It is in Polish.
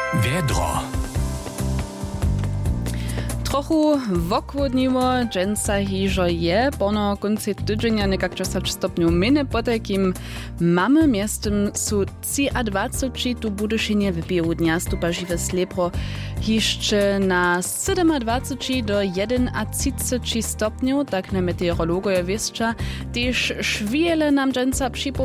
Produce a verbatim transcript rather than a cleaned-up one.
Wiedro. Trochu wokłodniło, dżęca hižo je, pono konci tydzienia nekak dziesięć stopniów miny, potakim mamy miastem su dwadzieścia trzy tu budyšinie w południa stupa żywe slepro jeszcze na dwadzieścia siedem do trzydziestu jeden stopniów, tak na meteorologoje wieszcza, też szwiele nam dżęca